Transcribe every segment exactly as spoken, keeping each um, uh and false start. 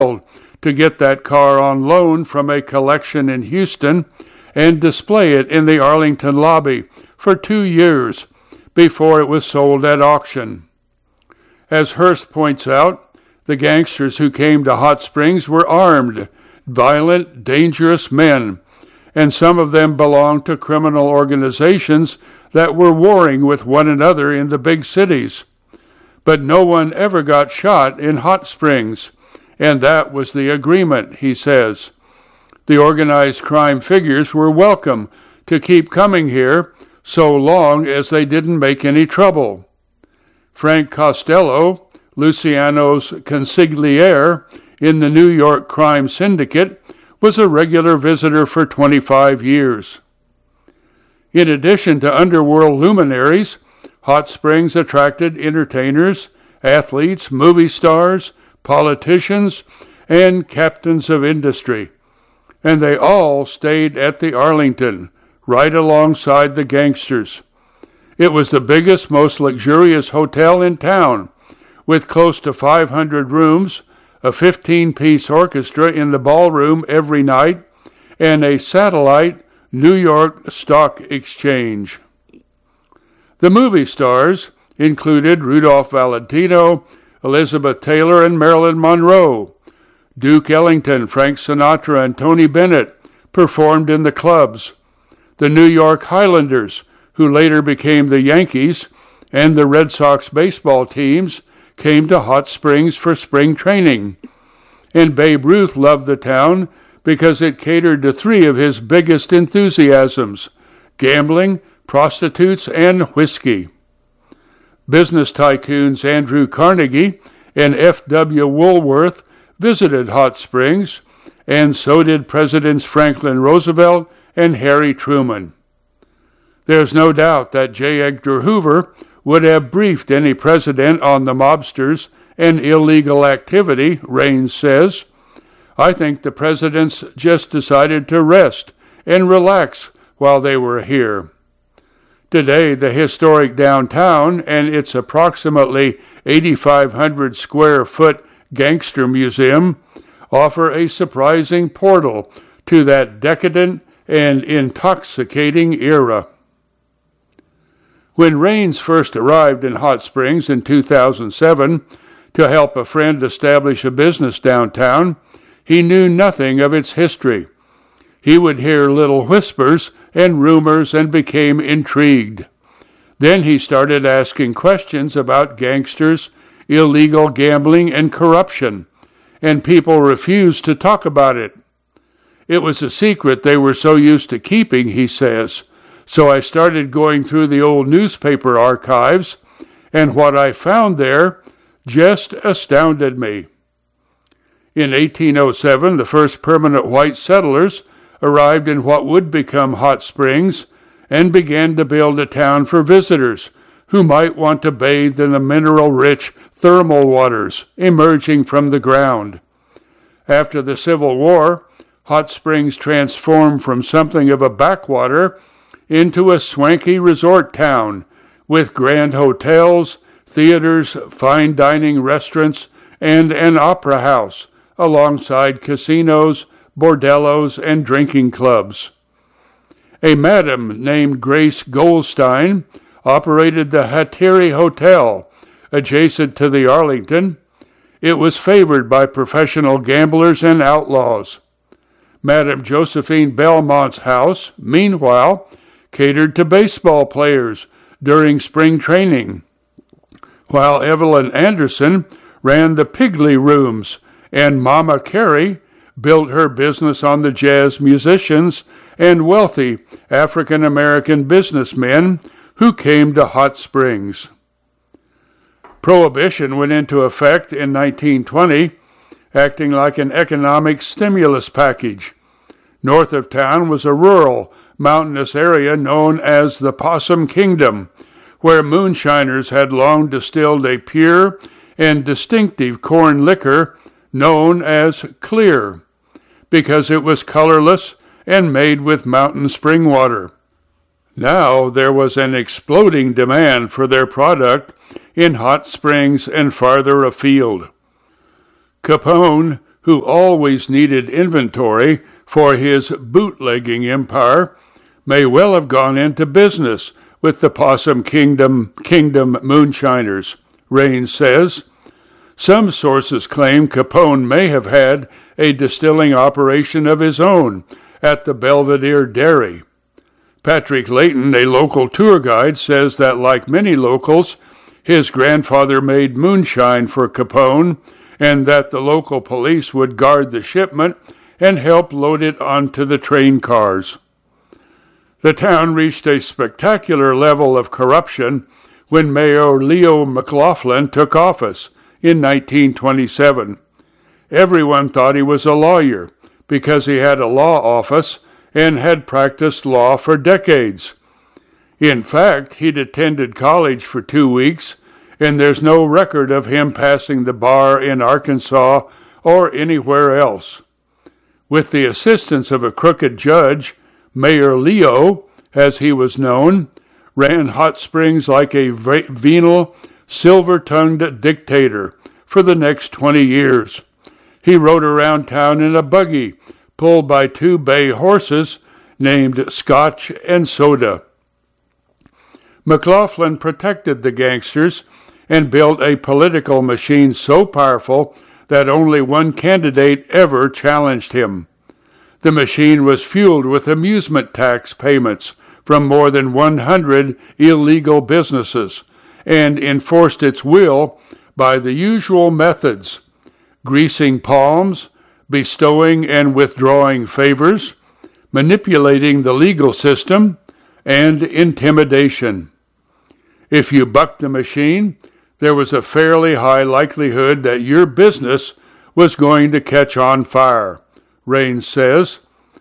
to get that car on loan from a collection in Houston and display it in the Arlington lobby for two years before it was sold at auction. As Hearst points out, the gangsters who came to Hot Springs were armed, violent, dangerous men, and some of them belonged to criminal organizations that were warring with one another in the big cities. But no one ever got shot in Hot Springs, and that was the agreement, he says. The organized crime figures were welcome to keep coming here so long as they didn't make any trouble. Frank Costello, Luciano's consigliere in the New York crime syndicate, was a regular visitor for twenty-five years. In addition to underworld luminaries, Hot Springs attracted entertainers, athletes, movie stars, politicians, and captains of industry, and they all stayed at the Arlington, right alongside the gangsters. It was the biggest, most luxurious hotel in town, with close to five hundred rooms, a fifteen-piece orchestra in the ballroom every night, and a satellite New York Stock Exchange. The movie stars included Rudolph Valentino, Elizabeth Taylor, and Marilyn Monroe. Duke Ellington, Frank Sinatra, and Tony Bennett performed in the clubs. The New York Highlanders, who later became the Yankees, and the Red Sox baseball teams came to Hot Springs for spring training. And Babe Ruth loved the town because it catered to three of his biggest enthusiasms: gambling, prostitutes, and whiskey. Business tycoons Andrew Carnegie and F W Woolworth visited Hot Springs, and so did Presidents Franklin Roosevelt and Harry Truman. There's no doubt that J. Edgar Hoover would have briefed any president on the mobsters and illegal activity, Raines says. I think the presidents just decided to rest and relax while they were here. Today, the historic downtown and its approximately eighty-five hundred square foot gangster museum offer a surprising portal to that decadent and intoxicating era. When Raines first arrived in Hot Springs in two thousand seven to help a friend establish a business downtown, he knew nothing of its history. He would hear little whispers and rumors and became intrigued. Then he started asking questions about gangsters, illegal gambling, and corruption, and people refused to talk about it. It was a secret they were so used to keeping, he says. So I started going through the old newspaper archives, and what I found there just astounded me. In eighteen oh seven, the first permanent white settlers arrived in what would become Hot Springs and began to build a town for visitors who might want to bathe in the mineral-rich thermal waters emerging from the ground. After the Civil War, Hot Springs transformed from something of a backwater into a swanky resort town with grand hotels, theaters, fine dining restaurants, and an opera house, alongside casinos, bordellos, and drinking clubs. A madam named Grace Goldstein operated the Hateri Hotel, adjacent to the Arlington. It was favored by professional gamblers and outlaws. Madam Josephine Belmont's house, meanwhile, catered to baseball players during spring training, while Evelyn Anderson ran the Piggly Rooms, and Mama Carey built her business on the jazz musicians and wealthy African-American businessmen who came to Hot Springs. Prohibition went into effect in nineteen twenty, acting like an economic stimulus package. North of town was a rural, mountainous area known as the Possum Kingdom, where moonshiners had long distilled a pure and distinctive corn liquor known as Clear, because it was colorless and made with mountain spring water. Now there was an exploding demand for their product in Hot Springs and farther afield. Capone, who always needed inventory for his bootlegging empire, may well have gone into business with the Possum Kingdom, Kingdom moonshiners, Raines says. Some sources claim Capone may have had a distilling operation of his own at the Belvedere Dairy. Patrick Layton, a local tour guide, says that like many locals, his grandfather made moonshine for Capone and that the local police would guard the shipment and help load it onto the train cars. The town reached a spectacular level of corruption when Mayor Leo McLaughlin took office in nineteen twenty-seven. Everyone thought he was a lawyer because he had a law office and had practiced law for decades. In fact, he'd attended college for two weeks, and there's no record of him passing the bar in Arkansas or anywhere else. With the assistance of a crooked judge, Mayor Leo, as he was known, ran Hot Springs like a venal, silver-tongued dictator for the next twenty years. He rode around town in a buggy pulled by two bay horses named Scotch and Soda. McLaughlin protected the gangsters and built a political machine so powerful that only one candidate ever challenged him. The machine was fueled with amusement tax payments from more than one hundred illegal businesses and enforced its will by the usual methods: greasing palms, bestowing and withdrawing favors, manipulating the legal system, and intimidation. If you bucked the machine, there was a fairly high likelihood that your business was going to catch on fire, Raines says.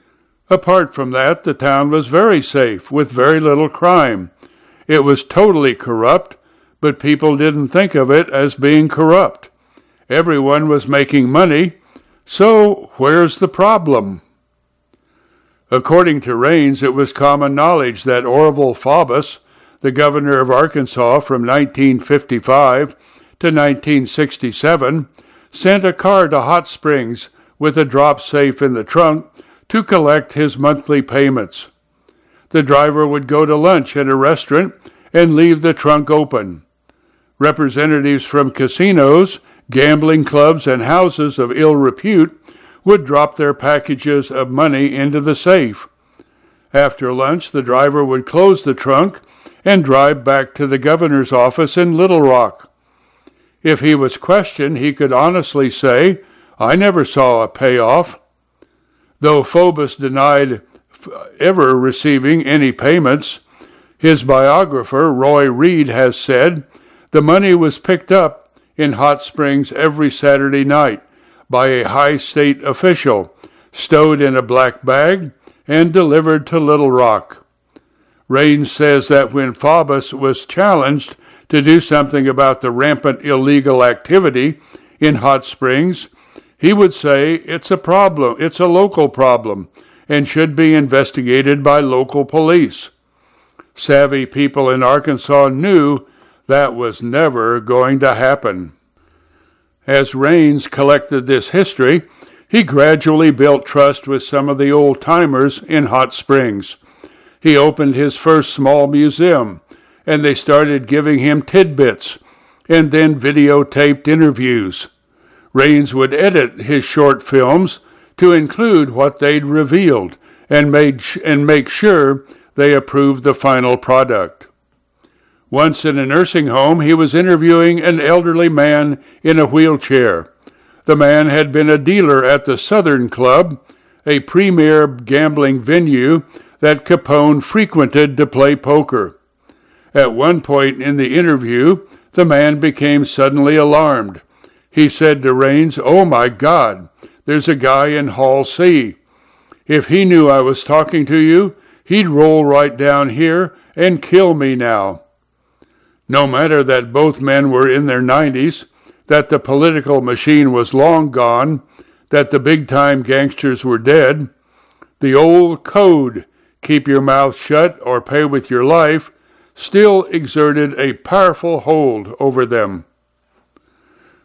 Apart from that, the town was very safe, with very little crime. It was totally corrupt, but people didn't think of it as being corrupt. Everyone was making money, so where's the problem? According to Raines, it was common knowledge that Orville Faubus, the governor of Arkansas from nineteen fifty-five to nineteen sixty-seven, sent a car to Hot Springs with a drop safe in the trunk to collect his monthly payments. The driver would go to lunch at a restaurant and leave the trunk open. Representatives from casinos, gambling clubs, and houses of ill repute would drop their packages of money into the safe. After lunch, the driver would close the trunk and drive back to the governor's office in Little Rock. If he was questioned, he could honestly say, "I never saw a payoff." Though Faubus denied ever receiving any payments, his biographer, Roy Reed, has said, the money was picked up in Hot Springs every Saturday night by a high state official, stowed in a black bag, and delivered to Little Rock. Raines says that when Faubus was challenged to do something about the rampant illegal activity in Hot Springs, he would say it's a problem, it's a local problem, and should be investigated by local police. Savvy people in Arkansas knew that was never going to happen. As Raines collected this history, he gradually built trust with some of the old-timers in Hot Springs. He opened his first small museum, and they started giving him tidbits, and then videotaped interviews. Raines would edit his short films to include what they'd revealed, and, made sh- and make sure they approved the final product. Once in a nursing home, he was interviewing an elderly man in a wheelchair. The man had been a dealer at the Southern Club, a premier gambling venue that Capone frequented to play poker. At one point in the interview, the man became suddenly alarmed. He said to Raines, "Oh my God, there's a guy in Hall C. If he knew I was talking to you, he'd roll right down here and kill me now." No matter that both men were in their nineties, that the political machine was long gone, that the big-time gangsters were dead, the old code, keep your mouth shut or pay with your life, still exerted a powerful hold over them.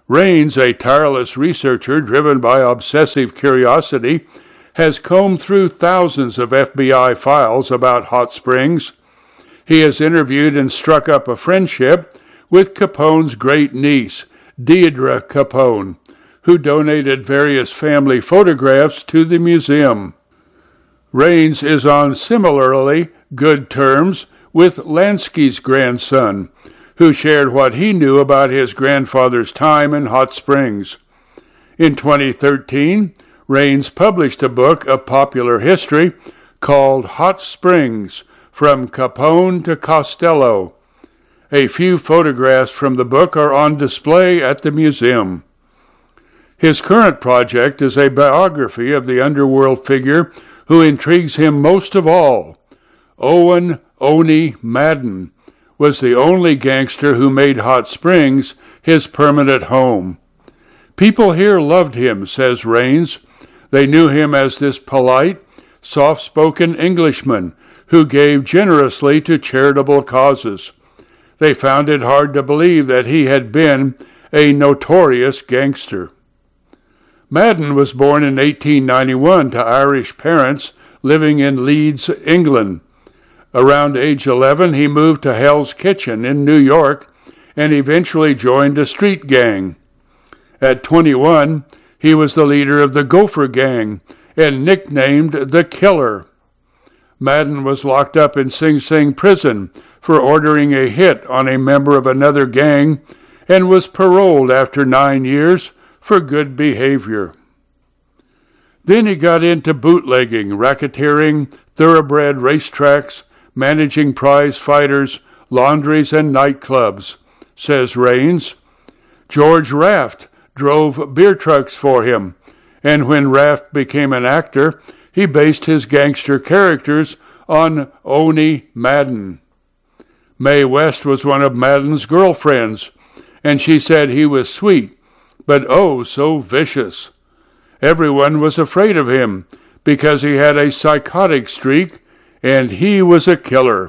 Raines, a tireless researcher driven by obsessive curiosity, has combed through thousands of F B I files about Hot Springs. He has interviewed and struck up a friendship with Capone's great niece, Deirdre Capone, who donated various family photographs to the museum. Raines is on similarly good terms with Lansky's grandson, who shared what he knew about his grandfather's time in Hot Springs. In twenty thirteen, Raines published a book of popular history called Hot Springs, From Capone to Costello. A few photographs from the book are on display at the museum. His current project is a biography of the underworld figure who intrigues him most of all. Owen Oni Madden was the only gangster who made Hot Springs his permanent home. People here loved him, says Raines. They knew him as this polite, soft-spoken Englishman who gave generously to charitable causes. They found it hard to believe that he had been a notorious gangster. Madden was born in eighteen ninety-one to Irish parents living in Leeds, England. Around age eleven, he moved to Hell's Kitchen in New York and eventually joined a street gang. At twenty-one, he was the leader of the Gopher Gang and nicknamed the Killer. Madden was locked up in Sing Sing prison for ordering a hit on a member of another gang and was paroled after nine years for good behavior. Then he got into bootlegging, racketeering, thoroughbred racetracks, managing prize fighters, laundries, and nightclubs, says Raines. George Raft drove beer trucks for him, and when Raft became an actor, he based his gangster characters on Oni Madden. Mae West was one of Madden's girlfriends, and she said he was sweet, but oh so vicious. Everyone was afraid of him because he had a psychotic streak, and he was a killer.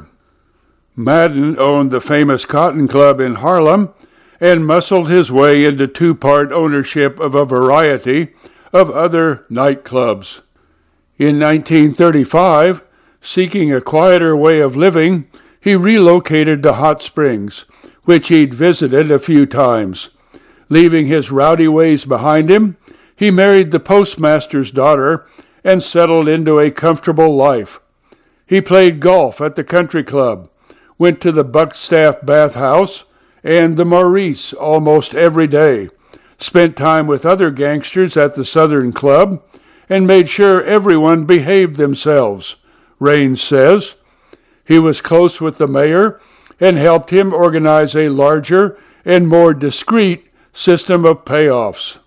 Madden owned the famous Cotton Club in Harlem and muscled his way into two-part ownership of a variety of other nightclubs. In nineteen thirty-five, seeking a quieter way of living, he relocated to Hot Springs, which he'd visited a few times. Leaving his rowdy ways behind him, he married the postmaster's daughter and settled into a comfortable life. He played golf at the country club, went to the Buckstaff bathhouse and the Maurice almost every day, spent time with other gangsters at the Southern Club, and made sure everyone behaved themselves, Raines says. He was close with the mayor and helped him organize a larger and more discreet system of payoffs.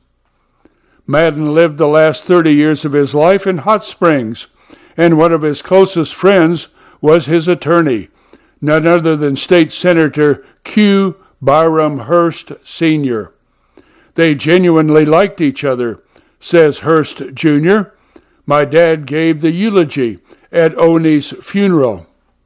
Madden lived the last thirty years of his life in Hot Springs, and one of his closest friends was his attorney, none other than State Senator Q. Byram Hearst, Senior They genuinely liked each other, says Hearst, Junior My dad gave the eulogy at Oni's funeral.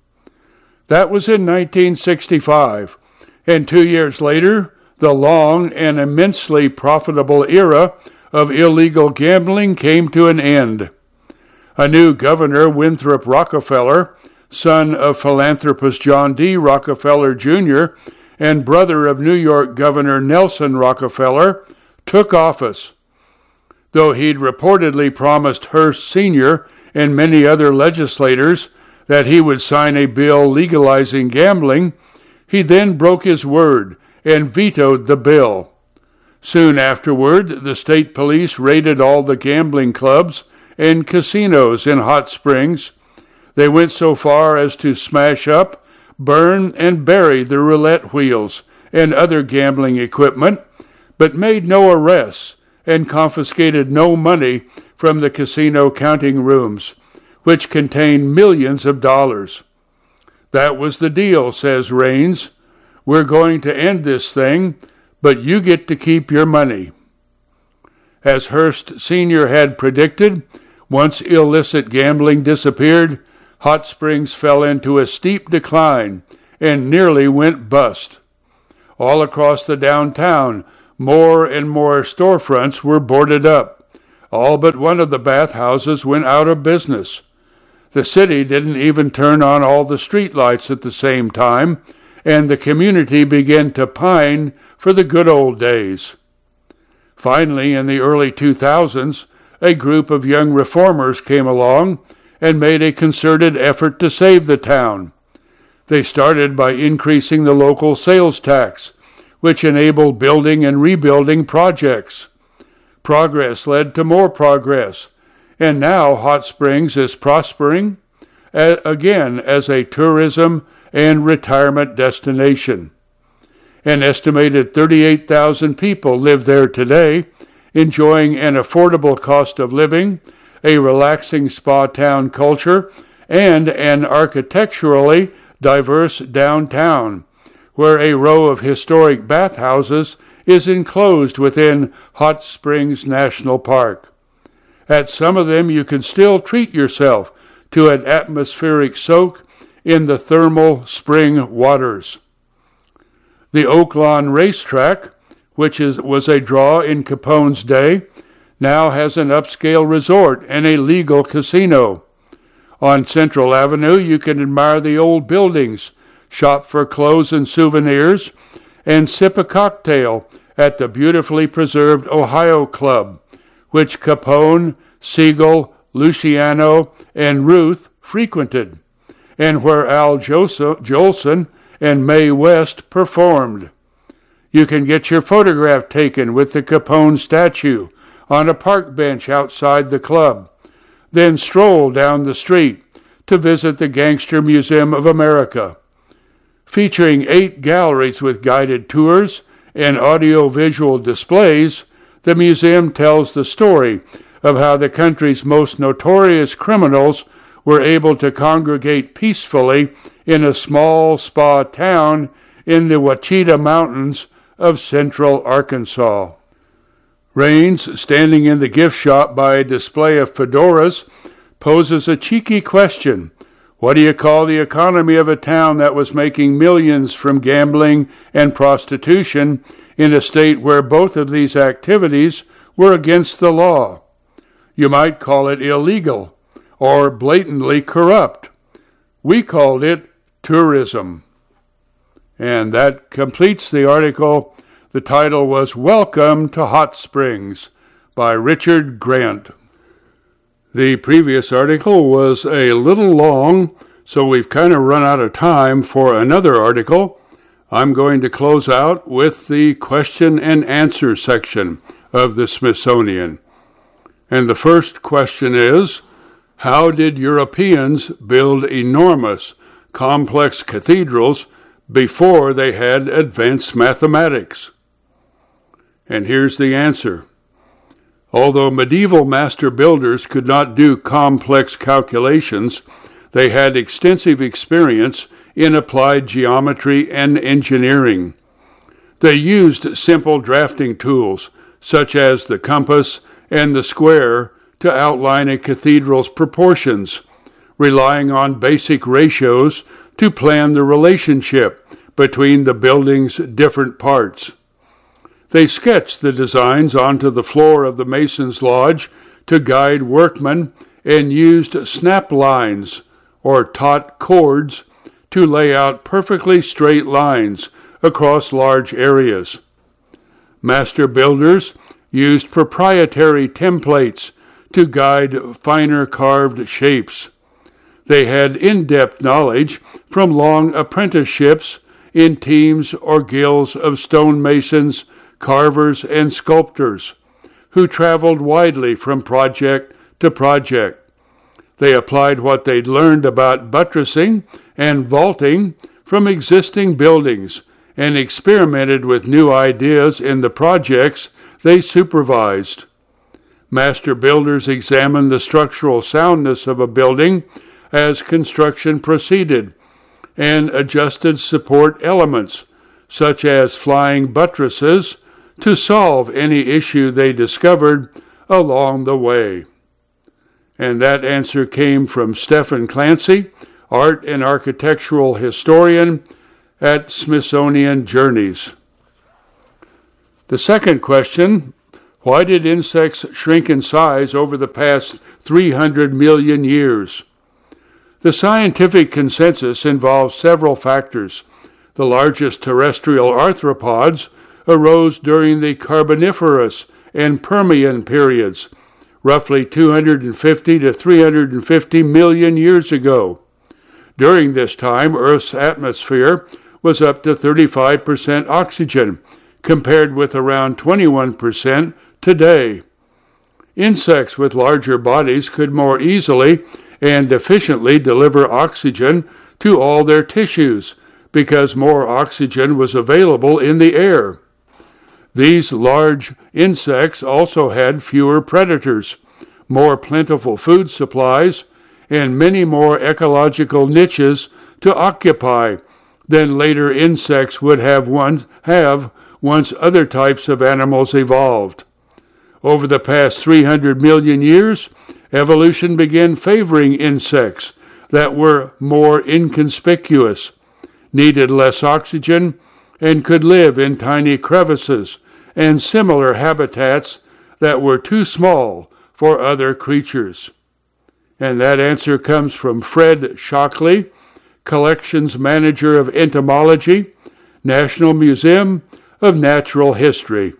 That was in nineteen sixty-five, and two years later, the long and immensely profitable era of illegal gambling came to an end. A new governor, Winthrop Rockefeller, son of philanthropist John D. Rockefeller, Junior, and brother of New York Governor Nelson Rockefeller, took office. Though he'd reportedly promised Hearst, Senior and many other legislators that he would sign a bill legalizing gambling, he then broke his word and vetoed the bill. Soon afterward, the state police raided all the gambling clubs and casinos in Hot Springs. They went so far as to smash up, burn, and bury the roulette wheels and other gambling equipment, but made no arrests and confiscated no money from the casino counting rooms, which contained millions of dollars. That was the deal, says Raines. We're going to end this thing, but you get to keep your money. As Hearst Senior had predicted, once illicit gambling disappeared, Hot Springs fell into a steep decline and nearly went bust. All across the downtown, more and more storefronts were boarded up. All but one of the bathhouses went out of business. The city didn't even turn on all the streetlights at the same time, and the community began to pine for the good old days. Finally, in the early two thousands, a group of young reformers came along and made a concerted effort to save the town. They started by increasing the local sales tax, which enabled building and rebuilding projects. Progress led to more progress, and now Hot Springs is prospering again as a tourism and retirement destination. An estimated thirty-eight thousand people live there today, enjoying an affordable cost of living, a relaxing spa town culture, and an architecturally diverse downtown, where a row of historic bathhouses is enclosed within Hot Springs National Park. At some of them you can still treat yourself to an atmospheric soak in the thermal spring waters. The Oaklawn Racetrack, which is, was a draw in Capone's day, now has an upscale resort and a legal casino. On Central Avenue you can admire the old buildings, shop for clothes and souvenirs, and sip a cocktail at the beautifully preserved Ohio Club, which Capone, Siegel, Luciano, and Ruth frequented, and where Al Jolson and Mae West performed. You can get your photograph taken with the Capone statue on a park bench outside the club, then stroll down the street to visit the Gangster Museum of America. Featuring eight galleries with guided tours and audio-visual displays, the museum tells the story of how the country's most notorious criminals were able to congregate peacefully in a small spa town in the Ouachita Mountains of central Arkansas. Raines, standing in the gift shop by a display of fedoras, poses a cheeky question. What do you call the economy of a town that was making millions from gambling and prostitution in a state where both of these activities were against the law? You might call it illegal or blatantly corrupt. We called it tourism. And that completes the article. The title was Welcome to Hot Springs by Richard Grant. The previous article was a little long, so we've kind of run out of time for another article. I'm going to close out with the question and answer section of the Smithsonian. And the first question is, how did Europeans build enormous, complex cathedrals before they had advanced mathematics? And here's the answer. Although medieval master builders could not do complex calculations, they had extensive experience in applied geometry and engineering. They used simple drafting tools, such as the compass and the square, to outline a cathedral's proportions, relying on basic ratios to plan the relationship between the building's different parts. They sketched the designs onto the floor of the mason's lodge to guide workmen and used snap lines, or taut cords, to lay out perfectly straight lines across large areas. Master builders used proprietary templates to guide finer carved shapes. They had in-depth knowledge from long apprenticeships in teams or guilds of stonemasons, carvers, and sculptors, who traveled widely from project to project. They applied what they'd learned about buttressing and vaulting from existing buildings and experimented with new ideas in the projects they supervised. Master builders examined the structural soundness of a building as construction proceeded and adjusted support elements, such as flying buttresses, to solve any issue they discovered along the way. And that answer came from Stephen Clancy, art and architectural historian at Smithsonian Journeys. The second question, why did insects shrink in size over the past three hundred million years? The scientific consensus involves several factors. The largest terrestrial arthropods arose during the Carboniferous and Permian periods, roughly two hundred fifty to three hundred fifty million years ago. During this time, Earth's atmosphere was up to thirty-five percent oxygen, compared with around twenty-one percent today. Insects with larger bodies could more easily and efficiently deliver oxygen to all their tissues because more oxygen was available in the air. These large insects also had fewer predators, more plentiful food supplies, and many more ecological niches to occupy than later insects would have, one, have once other types of animals evolved. Over the past three hundred million years, evolution began favoring insects that were more inconspicuous, needed less oxygen, and could live in tiny crevices and similar habitats that were too small for other creatures. And that answer comes from Fred Shockley, Collections Manager of Entomology, National Museum of Natural History.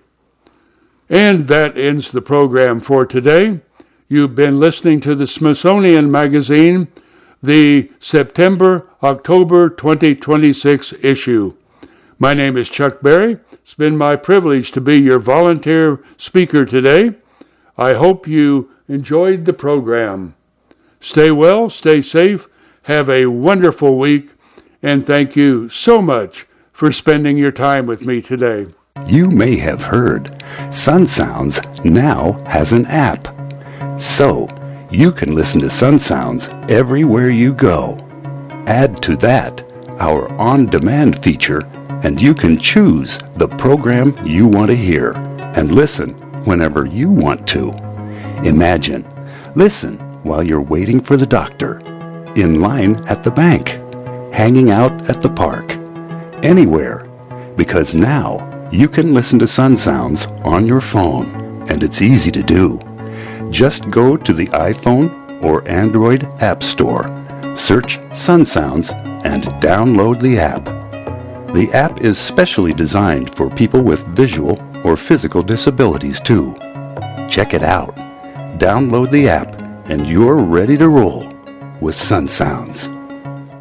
And that ends the program for today. You've been listening to the Smithsonian Magazine, the September-October twenty twenty-six issue. My name is Chuck Berry. It's been my privilege to be your volunteer speaker today. I hope you enjoyed the program. Stay well, stay safe, have a wonderful week, and thank you so much for spending your time with me today. You may have heard Sun Sounds now has an app. So, you can listen to Sun Sounds everywhere you go. Add to that our on-demand feature, and you can choose the program you want to hear and listen whenever you want to. Imagine, listen while you're waiting for the doctor, in line at the bank, hanging out at the park, anywhere, because now you can listen to Sun Sounds on your phone, and it's easy to do. Just go to the iPhone or Android App Store, search Sun Sounds, and download the app. The app is specially designed for people with visual or physical disabilities too. Check it out. Download the app, and you're ready to roll with Sun Sounds.